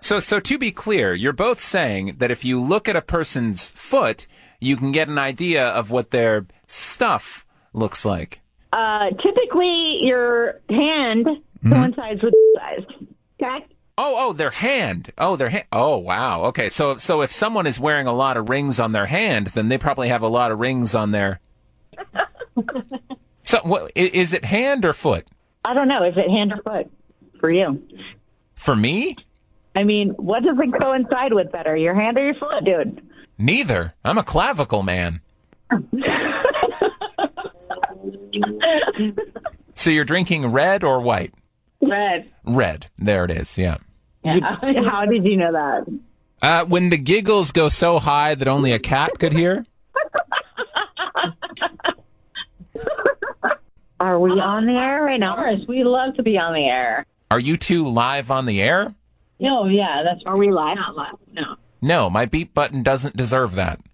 So to be clear, you're both saying that if you look at a person's foot, you can get an idea of what their stuff looks like. Typically, your hand coincides with size. Okay. Oh, their hand. Oh, their hand. Oh, wow. Okay. So if someone is wearing a lot of rings on their hand, then they probably have a lot of rings on their. So, what is it, hand or foot? I don't know. Is it hand or foot for you? For me? I mean, what does it coincide with better, your hand or your foot, dude? Neither. I'm a clavicle man. So you're drinking red or white? Red. Red. There it is. Yeah. How did you know that? When the giggles go so high that only a cat could hear. Are we on the air right now? Of course, we love to be on the air. Are you two live on the air? No, yeah, that's. Are we live? Not live. No. No, my beep button doesn't deserve that.